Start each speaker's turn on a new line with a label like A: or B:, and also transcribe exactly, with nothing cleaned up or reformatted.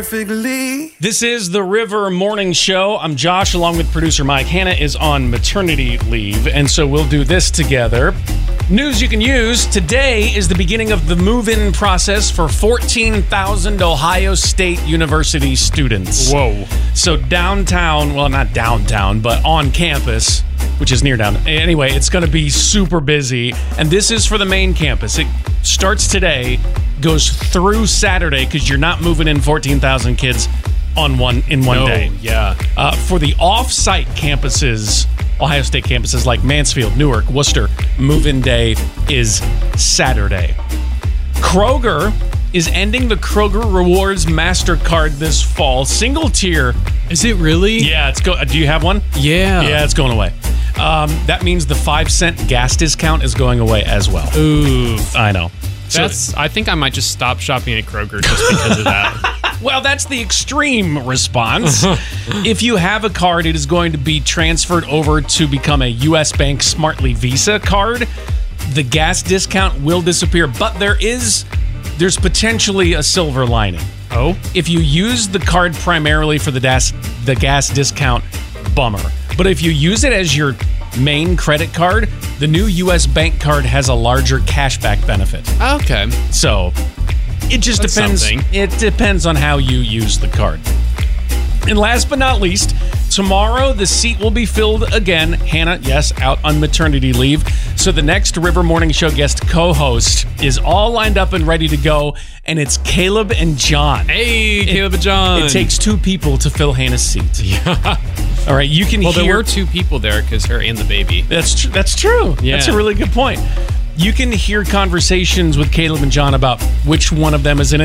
A: perfectly.
B: This is the River Morning Show. I'm Josh, along with producer Mike. Hannah is on maternity leave, and so we'll do this together. News you can use. Today is the beginning of the move-in process for fourteen thousand Ohio State University students.
C: Whoa.
B: So downtown, well, not downtown, but on campus, which is near down. Anyway, it's going to be super busy, and this is for the main campus. It starts today, goes through Saturday, because you're not moving in fourteen thousand kids on one in one
C: No,
B: day.
C: yeah.
B: Uh, for the off-site campuses, Ohio State campuses like Mansfield, Newark, Worcester, move-in day is Saturday. Kroger is ending the Kroger Rewards MasterCard this fall. Single tier.
C: Is it really?
B: Yeah, it's go. Do you have one?
C: Yeah.
B: Yeah, it's going away. Um, that means the five cent gas discount is going away as well.
C: Ooh.
B: I know. So-
C: That's. I think I might just stop shopping at Kroger just because of that.
B: Well, that's the extreme response. If you have a card, it is going to be transferred over to become a U S Bank Smartly Visa card. The gas discount will disappear, but there is there's potentially a silver lining.
C: Oh?
B: If you use the card primarily for the gas the gas discount, bummer. But if you use it as your main credit card, the new U S Bank card has a larger cashback benefit.
C: Okay.
B: So it just
C: That's
B: depends.
C: something.
B: It depends on how you use the card. And last but not least, tomorrow the seat will be filled again. Hannah, yes, out on maternity leave. So the next River Morning Show guest co-host is all lined up and ready to go, and it's Caleb and John.
C: Hey, Caleb and John.
B: It takes two people to fill Hannah's seat.
C: Yeah.
B: All right, you can
C: Well,
B: hear.
C: there were two people there because her and the baby.
B: That's tr- that's true.
C: Yeah.
B: That's a really good point. You can hear conversations with Caleb and John about which one of them is in it.